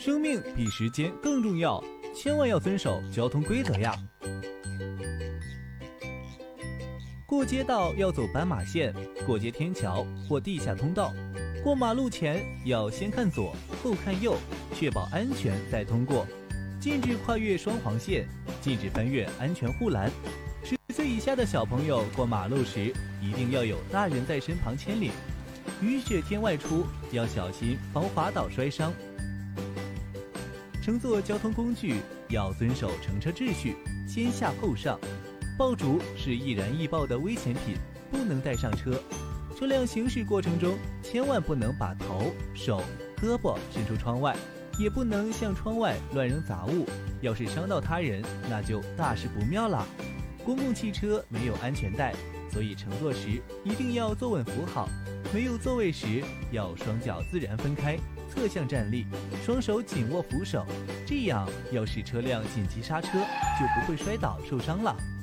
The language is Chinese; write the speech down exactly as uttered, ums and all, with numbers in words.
生命比时间更重要，千万要遵守交通规则呀！过街道要走斑马线，过街天桥或地下通道，过马路前要先看左后看右，确保安全再通过。禁止跨越双黄线，禁止翻越安全护栏。十岁以下的小朋友过马路时，一定要有大人在身旁牵领。雨雪天外出要小心防滑倒摔伤。乘坐交通工具要遵守乘车秩序，先下后上。爆竹是易燃易爆的危险品，不能带上车。车辆行驶过程中，千万不能把头、手、胳膊伸出窗外，也不能向窗外乱扔杂物，要是伤到他人，那就大事不妙了。公共汽车没有安全带，所以乘坐时一定要坐稳扶好。没有座位时，要双脚自然分开，侧向站立，双手紧握扶手，这样要是车辆紧急刹车，就不会摔倒受伤了。